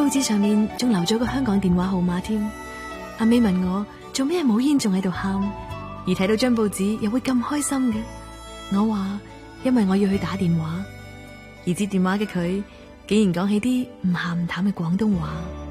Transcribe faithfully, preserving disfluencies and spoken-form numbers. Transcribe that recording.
報紙上面仲留咗個香港電話號碼添。阿美問我做咩冇煙仲喺度喊，而睇到張報紙又會咁開心嘅。我話因為我要去打電話，而接電話嘅佢竟然講起啲唔鹹唔淡嘅廣東話。